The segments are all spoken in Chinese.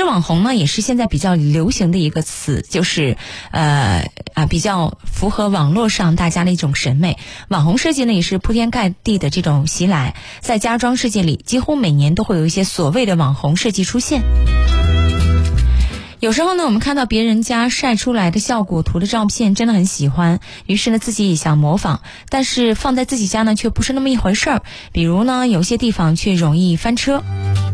实网红呢也是现在比较流行的一个词，就是比较符合网络上大家的一种审美。网红设计呢也是铺天盖地的这种袭来，在家装世界里几乎每年都会有一些所谓的网红设计出现。有时候呢，我们看到别人家晒出来的效果图的照片真的很喜欢，于是呢自己也想模仿，但是放在自己家呢却不是那么一回事儿。比如呢，有些地方却容易翻车。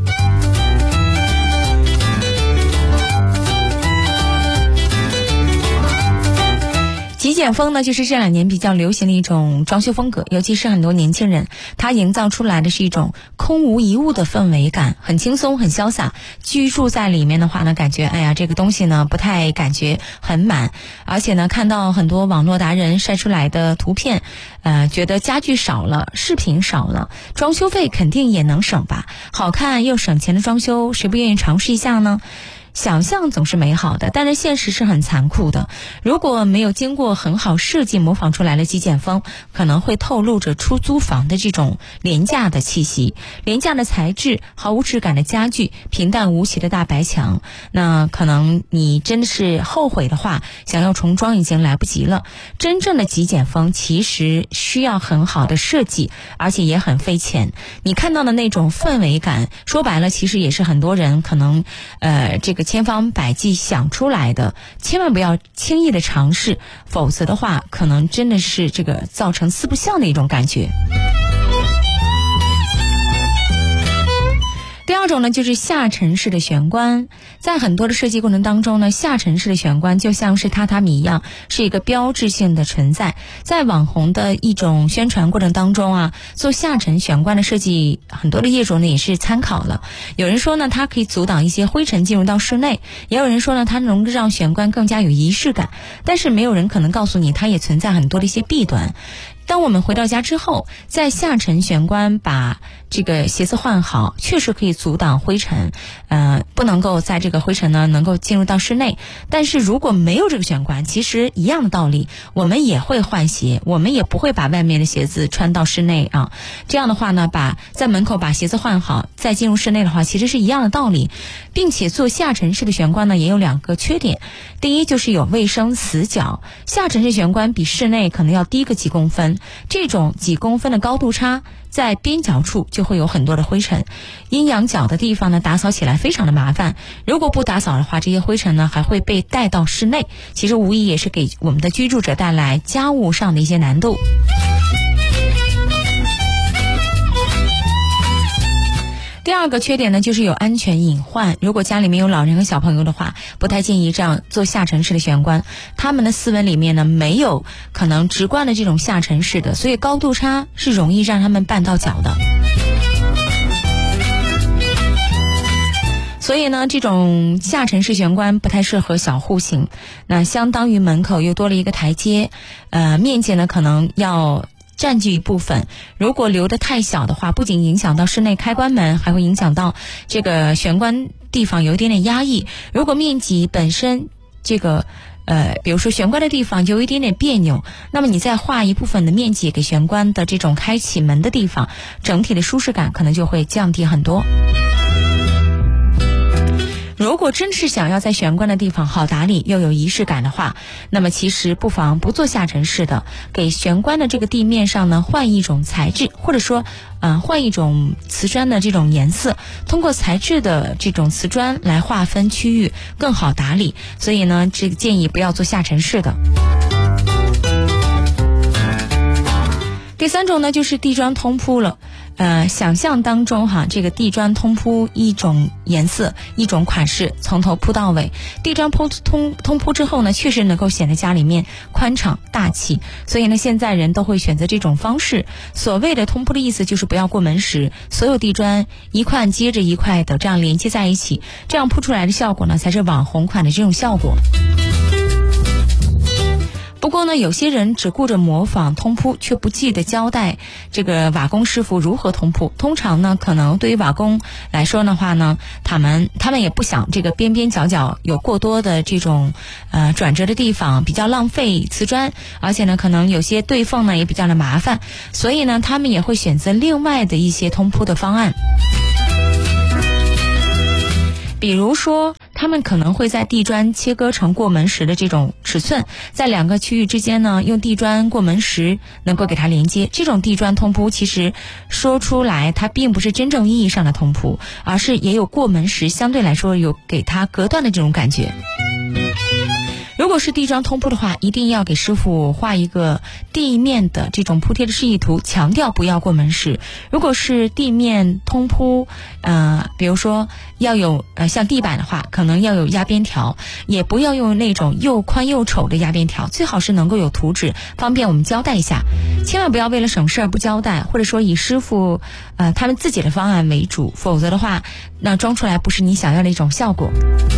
极简风呢，就是这2年比较流行的一种装修风格，尤其是很多年轻人，他营造出来的是一种空无一物的氛围感，很轻松很潇洒。居住在里面的话呢，感觉这个东西呢不太感觉很满，而且呢看到很多网络达人晒出来的图片，觉得家具少了，饰品少了，装修费肯定也能省吧，好看又省钱的装修，谁不愿意尝试一下呢？想象总是美好的，但是现实是很残酷的。如果没有经过很好设计模仿出来的极简风，可能会透露着出租房的这种廉价的气息，廉价的材质，毫无质感的家具，平淡无奇的大白墙。那可能你真的是后悔的话，想要重装已经来不及了。真正的极简风其实需要很好的设计，而且也很费钱。你看到的那种氛围感，说白了其实也是很多人可能这个千方百计想出来的，千万不要轻易的尝试，否则的话可能真的是这个造成四不像的一种感觉。第二种呢，就是下沉式的玄关。在很多的设计过程当中呢，下沉式的玄关就像是榻榻米一样，是一个标志性的存在。在网红的一种宣传过程当中做下沉玄关的设计，很多的业主呢也是参考了。有人说呢，它可以阻挡一些灰尘进入到室内，也有人说呢，它能让玄关更加有仪式感。但是没有人可能告诉你，它也存在很多的一些弊端。当我们回到家之后，在下沉玄关把这个鞋子换好，确实可以阻挡灰尘，不能够在这个灰尘呢能够进入到室内。但是如果没有这个玄关，其实一样的道理，我们也会换鞋，我们也不会把外面的鞋子穿到室内这样的话呢，在门口把鞋子换好，再进入室内的话，其实是一样的道理。并且做下沉式的玄关呢，也有2个缺点。第一就是有卫生死角，下沉式玄关比室内可能要低个几公分，这种几公分的高度差，在边角处就会有很多的灰尘，阴阳角的地方呢打扫起来非常的麻烦。如果不打扫的话，这些灰尘呢还会被带到室内，其实无疑也是给我们的居住者带来家务上的一些难度。第2个缺点呢，就是有安全隐患。如果家里面有老人和小朋友的话，不太建议这样做下沉式的玄关。他们的思维里面呢，没有可能直观的这种下沉式的，所以高度差是容易让他们绊到脚的。所以呢，这种下沉式玄关不太适合小户型，那相当于门口又多了一个台阶，面积呢可能要占据一部分。如果留得太小的话，不仅影响到室内开关门，还会影响到这个玄关地方有一点点压抑。如果面积本身这个比如说玄关的地方有一点点别扭，那么你再划一部分的面积给玄关的这种开启门的地方，整体的舒适感可能就会降低很多。如果真是想要在玄关的地方好打理又有仪式感的话，那么其实不妨不做下沉式的，给玄关的这个地面上呢换一种材质，或者说换一种瓷砖的这种颜色，通过材质的这种瓷砖来划分区域，更好打理。所以呢，这个建议不要做下沉式的。第3种呢，就是地砖通铺了。想象当中这个地砖通铺一种颜色一种款式，从头铺到尾。地砖通铺之后呢，确实能够显得家里面宽敞大气，所以呢现在人都会选择这种方式。所谓的通铺的意思就是不要过门石，所有地砖一块接着一块的这样连接在一起，这样铺出来的效果呢才是网红款的这种效果。不过呢，有些人只顾着模仿通铺，却不记得交代这个瓦工师傅如何通铺。通常呢，可能对于瓦工来说的话呢，他们也不想这个边边角角有过多的这种转折的地方，比较浪费瓷砖，而且呢，可能有些对缝呢也比较的麻烦，所以呢，他们也会选择另外的一些通铺的方案。 比如说他们可能会在地砖切割成过门石的这种尺寸，在两个区域之间呢，用地砖过门石能够给它连接。这种地砖通铺其实说出来它并不是真正意义上的通铺，而是也有过门石相对来说有给它隔断的这种感觉。如果是地砖通铺的话，一定要给师傅画一个地面的这种铺贴的示意图，强调不要过门石。如果是地面通铺，比如说要有像地板的话，可能要有压边条，也不要用那种又宽又丑的压边条，最好是能够有图纸，方便我们交代一下。千万不要为了省事儿不交代，或者说以师傅他们自己的方案为主，否则的话，那装出来不是你想要的一种效果。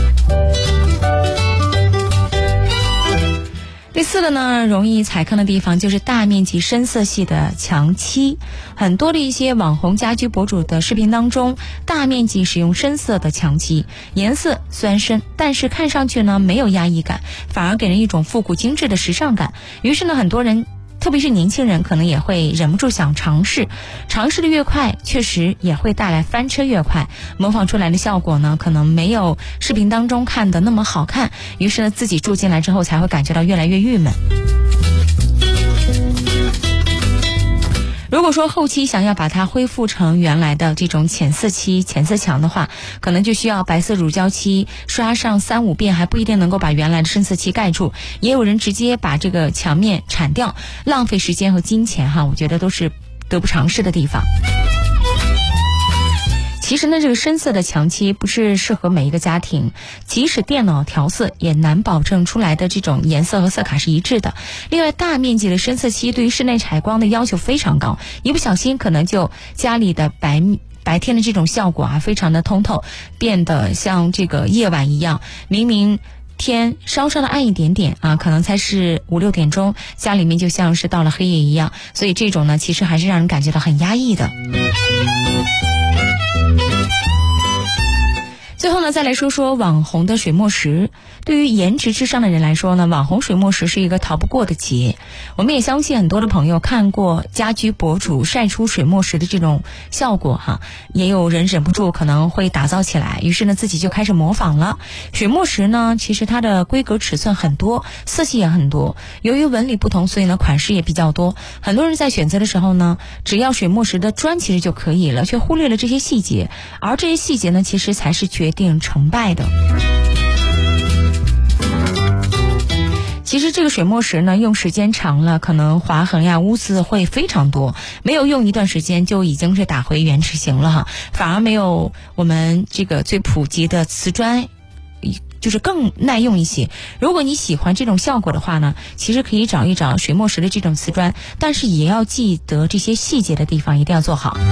第四个呢，容易踩坑的地方就是大面积深色系的墙漆。很多的一些网红家居博主的视频当中，大面积使用深色的墙漆，颜色虽然深，但是看上去呢没有压抑感，反而给人一种复古精致的时尚感。于是呢，很多人特别是年轻人可能也会忍不住想尝试的越快，确实也会带来翻车越快，模仿出来的效果呢可能没有视频当中看的那么好看，于是呢自己住进来之后才会感觉到越来越郁闷。如果说后期想要把它恢复成原来的这种浅色墙的话，可能就需要白色乳胶漆刷上3-5遍，还不一定能够把原来的深色漆盖住。也有人直接把这个墙面铲掉，浪费时间和金钱我觉得都是得不偿失的地方。其实呢，这个深色的墙漆不是适合每一个家庭，即使电脑调色也难保证出来的这种颜色和色卡是一致的。另外，大面积的深色漆对于室内采光的要求非常高，一不小心可能就家里的白天的这种效果非常的通透，变得像这个夜晚一样，明明天稍稍的暗一点点可能才是5-6点钟，家里面就像是到了黑夜一样，所以这种呢其实还是让人感觉到很压抑的。最后呢，再来说说网红的水墨石。对于颜值至上的人来说呢，网红水墨石是一个逃不过的劫。我们也相信很多的朋友看过家居博主晒出水墨石的这种效果也有人忍不住可能会打造起来，于是呢自己就开始模仿了。水墨石呢，其实它的规格尺寸很多，色系也很多，由于纹理不同，所以呢款式也比较多。很多人在选择的时候呢，只要水墨石的砖其实就可以了，却忽略了这些细节，而这些细节呢，其实才是决定成败的。其实这个水墨石呢，用时间长了，可能划痕污渍会非常多，没有用一段时间就已经是打回原尺型了反而没有我们这个最普及的瓷砖就是更耐用一些。如果你喜欢这种效果的话呢，其实可以找一找水墨石的这种瓷砖，但是也要记得这些细节的地方一定要做好。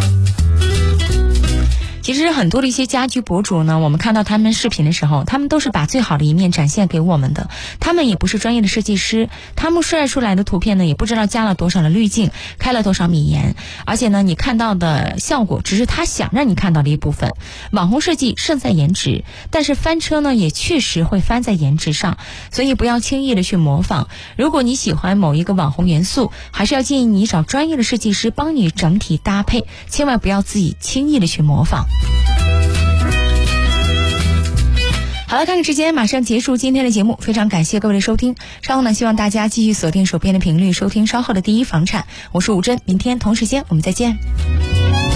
其实很多的一些家居博主呢，我们看到他们视频的时候，他们都是把最好的一面展现给我们的，他们也不是专业的设计师，他们晒出来的图片呢，也不知道加了多少的滤镜，开了多少米盐，而且呢，你看到的效果只是他想让你看到的一部分。网红设计胜在颜值，但是翻车呢，也确实会翻在颜值上，所以不要轻易的去模仿。如果你喜欢某一个网红元素，还是要建议你找专业的设计师帮你整体搭配，千万不要自己轻易的去模仿。好了，看看时间，马上结束今天的节目，非常感谢各位的收听。稍后呢，希望大家继续锁定手边的频率，收听稍后的第一房产。我是吴珍，明天同时间我们再见。